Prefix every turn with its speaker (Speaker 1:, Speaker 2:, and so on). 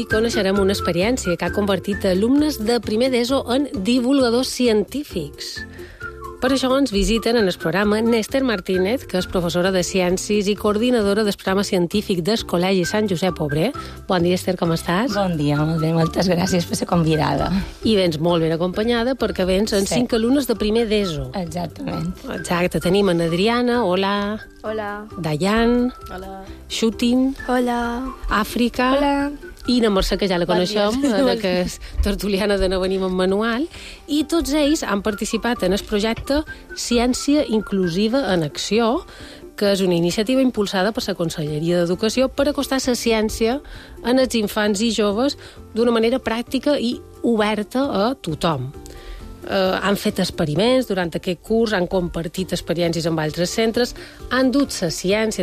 Speaker 1: coneixerem una experiència que ha convertit alumnes de primer d'ESO en divulgadors científics. Per això ens visiten en el programa Néstor Martínez, que és professora de Ciències i coordinadora del programa científic del Col·legi Sant Josep Obrer. Bon dia, Esther, com estàs?
Speaker 2: Bon dia, molt bé, moltes gràcies per ser convidada.
Speaker 1: I vens molt ben acompanyada perquè vens en 5 alumnes de primer d'ESO.
Speaker 2: Exactament.
Speaker 1: Exacte, tenim en Adriana, hola.
Speaker 3: Hola.
Speaker 1: Dayan.
Speaker 3: Hola.
Speaker 1: Shooting.
Speaker 3: Hola.
Speaker 1: Àfrica.
Speaker 3: Hola.
Speaker 1: I na Mercè, que ja la coneixem, que és tertuliana de No Venim en Manual, i tots ells han participat en el projecte Ciència Inclusiva en Acció, que és una iniciativa impulsada per la Conselleria d'Educació per acostar la ciència en els infants i joves d'una manera pràctica i oberta a tothom. Han fet experiments durant aquest curs, han compartit experiències amb altres centres, han dut la ciència